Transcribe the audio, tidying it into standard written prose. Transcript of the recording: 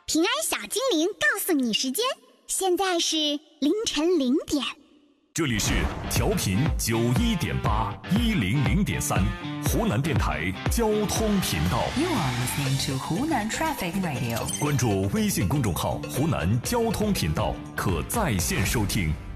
平安小精灵告诉你时间，现在是凌晨0点。 这里是调频91.8、100.3，湖南电台交通频道。 You are listening to 湖南 Traffic Radio。 关注微信公众号“湖南交通频道”，可在线收听。